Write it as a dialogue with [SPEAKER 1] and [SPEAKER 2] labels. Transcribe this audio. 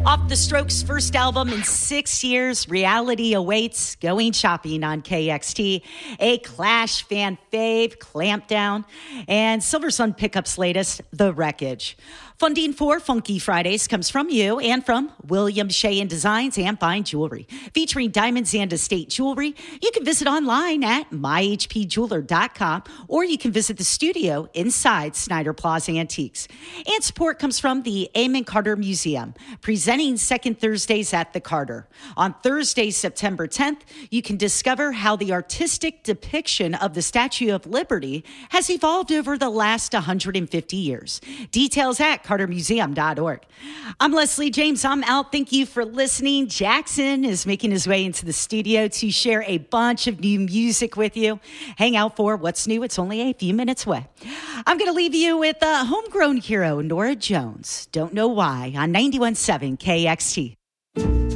[SPEAKER 1] Off the Strokes' first album in 6 years, Reality awaits. Going Shopping on KXT. A Clash fan fave, Clampdown. And Silversun Pickup's latest, The Wreckage. Funding for Funky Fridays comes from you and from William Shea Designs and Fine Jewelry. Featuring diamonds and estate jewelry, you can visit online at myhpjeweler.com or you can visit the studio inside Snyder Plaza Antiques. And support comes from the Amon Carter Museum, presenting second Thursdays at the Carter. On Thursday, September 10th, you can discover how the artistic depiction of the Statue of Liberty has evolved over the last 150 years. Details at cartermuseum.org. I'm Leslie James. I'm out. Thank you for listening. Jackson is making his way into the studio to share a bunch of new music with you. Hang out for what's new. It's only a few minutes away. I'm going to leave you with a homegrown hero, Norah Jones. Don't Know Why on 91.7 KXT.